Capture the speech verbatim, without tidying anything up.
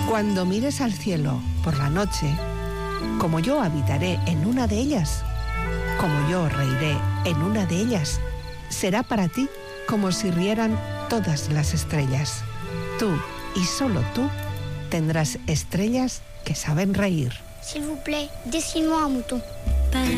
Cuando mires al cielo por la noche, como yo habitaré en una de ellas, como yo reiré en una de ellas, será para ti como si rieran todas las estrellas. Tú y solo tú tendrás estrellas que saben reír. S'il vous plaît, dessine-moi un mouton.